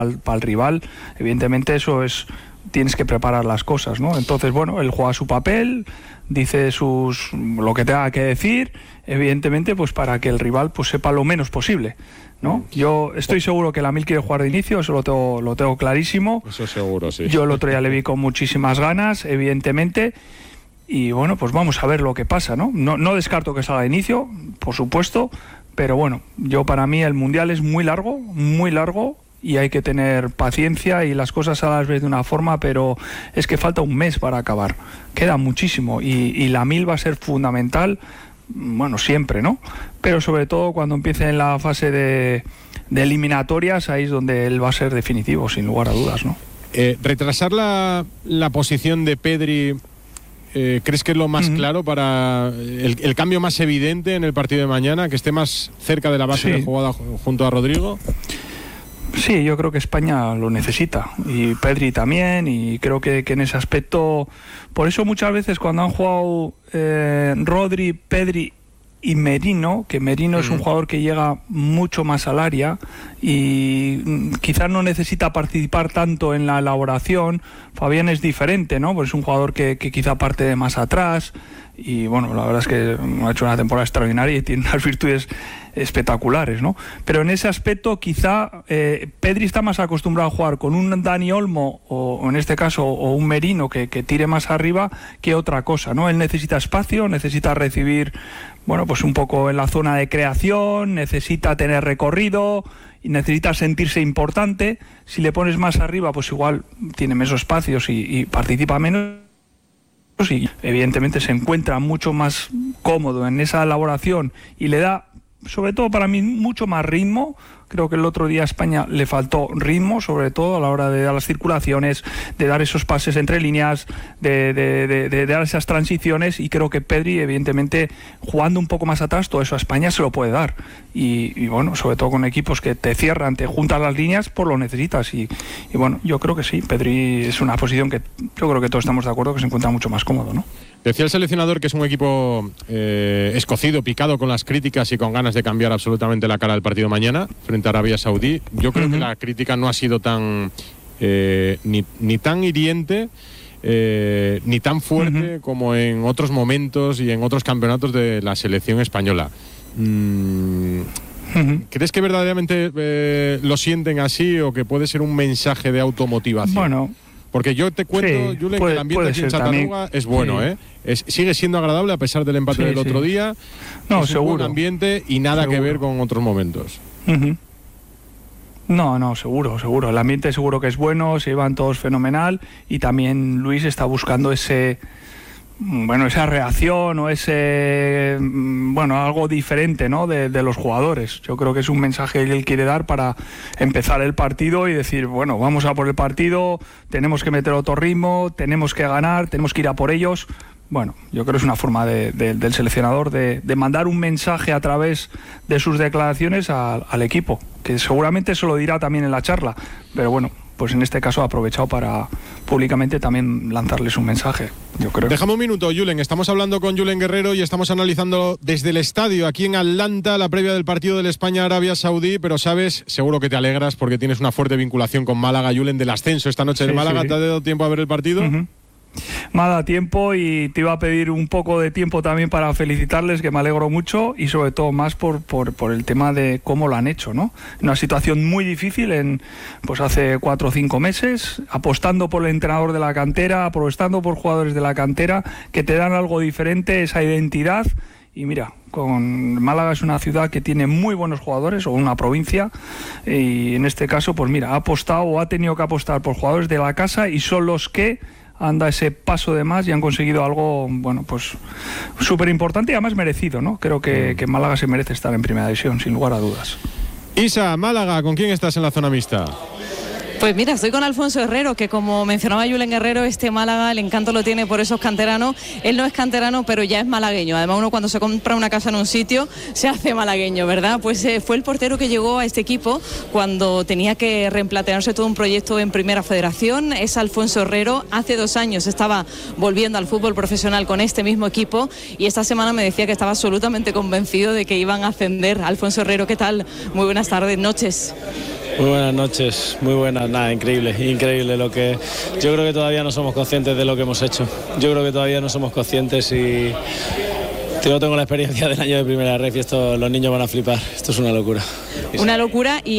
para el rival, evidentemente eso es, tienes que preparar las cosas, ¿no? Entonces, bueno, él juega su papel, dice lo que tenga que decir, evidentemente, pues para que el rival pues sepa lo menos posible, ¿no? Yo estoy seguro que Lamil quiere jugar de inicio, eso lo tengo clarísimo. Eso seguro, sí. Yo el otro día le vi con muchísimas ganas, evidentemente, y bueno, pues vamos a ver lo que pasa, ¿no? No descarto que salga de inicio, por supuesto, pero bueno, para mí el Mundial es muy largo, y hay que tener paciencia y las cosas a las veces de una forma, pero es que falta un mes para acabar, queda muchísimo, y Lamil va a ser fundamental, bueno, siempre, ¿no? Pero sobre todo cuando empiece en la fase de eliminatorias, ahí es donde él va a ser definitivo, sin lugar a dudas, ¿no? Retrasar la posición de Pedri, ¿crees que es lo más claro para el cambio más evidente en el partido de mañana, que esté más cerca de la base de jugada junto a Rodrigo? Sí, yo creo que España lo necesita, y Pedri también, y creo que en ese aspecto, por eso muchas veces cuando han jugado Rodri, Pedri y Merino, que Merino es un jugador que llega mucho más al área y quizás no necesita participar tanto en la elaboración. Fabián es diferente, ¿no? Pues es un jugador que quizá parte de más atrás, y bueno, la verdad es que ha hecho una temporada extraordinaria y tiene unas virtudes espectaculares, ¿no? Pero en ese aspecto quizá Pedri está más acostumbrado a jugar con un Dani Olmo o en este caso o un Merino que tire más arriba que otra cosa, ¿no? Él necesita espacio, necesita recibir, bueno, pues un poco en la zona de creación, necesita tener recorrido y necesita sentirse importante. Si le pones más arriba, pues igual tiene menos espacios y participa menos, y evidentemente se encuentra mucho más cómodo en esa elaboración y le da, sobre todo para mí, mucho más ritmo. Creo que el otro día a España le faltó ritmo, sobre todo a la hora de dar las circulaciones, de dar esos pases entre líneas, de dar esas transiciones, y creo que Pedri, evidentemente, jugando un poco más atrás, todo eso a España se lo puede dar. Y bueno, sobre todo con equipos que te cierran, te juntan las líneas, pues lo necesitas. Y bueno, yo creo que sí, Pedri es una posición que yo creo que todos estamos de acuerdo que se encuentra mucho más cómodo, ¿no? Decía el seleccionador que es un equipo escocido, picado con las críticas y con ganas de cambiar absolutamente la cara del partido mañana frente a Arabia Saudí. Yo creo que la crítica no ha sido tan ni tan hiriente ni tan fuerte como en otros momentos y en otros campeonatos de la selección española. ¿Crees que verdaderamente lo sienten así, o que puede ser un mensaje de automotivación? Bueno, porque yo te cuento, Julen, que el ambiente aquí en Chattanooga es bueno, sigue siendo agradable a pesar del empate del otro día. No, es seguro. Un buen ambiente y nada que ver con otros momentos. No, seguro. El ambiente seguro que es bueno, se llevan todos fenomenal, y también Luis está buscando esa reacción o algo diferente, ¿no? de los jugadores. Yo creo que es un mensaje que él quiere dar para empezar el partido y decir, bueno, vamos a por el partido, tenemos que meter otro ritmo, tenemos que ganar, tenemos que ir a por ellos. Bueno, yo creo que es una forma del seleccionador de mandar un mensaje a través de sus declaraciones al equipo, que seguramente se lo dirá también en la charla, pero bueno, pues en este caso ha aprovechado para públicamente también lanzarles un mensaje, yo creo. Déjame un minuto, Julen. Estamos hablando con Julen Guerrero y estamos analizando desde el estadio aquí en Atlanta la previa del partido del España-Arabia Saudí, pero sabes, seguro que te alegras porque tienes una fuerte vinculación con Málaga, Julen, del ascenso esta noche de Málaga. Sí. ¿Te ha dado tiempo a ver el partido? Me ha dado tiempo, y te iba a pedir un poco de tiempo también para felicitarles, que me alegro mucho, y sobre todo más por el tema de cómo lo han hecho, ¿no? Una situación muy difícil hace 4 o 5 meses, apostando por el entrenador de la cantera, apostando por jugadores de la cantera que te dan algo diferente, esa identidad. Y mira, Málaga es una ciudad que tiene muy buenos jugadores, o una provincia, y en este caso, pues mira, ha apostado o ha tenido que apostar por jugadores de la casa, y son los que han dado ese paso de más y han conseguido algo, bueno, pues súper importante y además merecido, ¿no? Creo que Málaga se merece estar en primera división, sin lugar a dudas. Isa, Málaga, ¿con quién estás en la zona mixta? Pues mira, estoy con Alfonso Herrero, que como mencionaba Julen Guerrero, Málaga, el encanto lo tiene por esos canteranos. Él no es canterano, pero ya es malagueño. Además, uno cuando se compra una casa en un sitio, se hace malagueño, ¿verdad? Pues fue el portero que llegó a este equipo cuando tenía que replantearse todo un proyecto en Primera Federación. Es Alfonso Herrero. Hace 2 años estaba volviendo al fútbol profesional con este mismo equipo, y esta semana me decía que estaba absolutamente convencido de que iban a ascender. Alfonso Herrero, ¿qué tal? Muy buenas tardes, noches. Muy buenas noches, muy buenas, nada, increíble lo que... Yo creo que todavía no somos conscientes de lo que hemos hecho, yo creo que todavía no somos conscientes y... Yo tengo la experiencia del año de primera ref y esto los niños van a flipar, esto es una locura. Una locura y